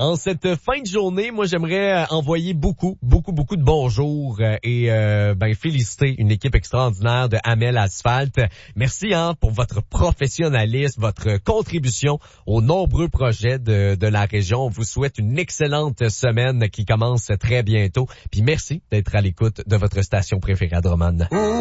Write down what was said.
En cette fin de journée, moi, j'aimerais envoyer beaucoup de bonjours et féliciter une équipe extraordinaire de Hamel Asphalt. Merci pour votre professionnalisme, votre contribution aux nombreux projets de la région. On vous souhaite une excellente semaine qui commence très bientôt. Puis merci d'être à l'écoute de votre station préférée à Drummond.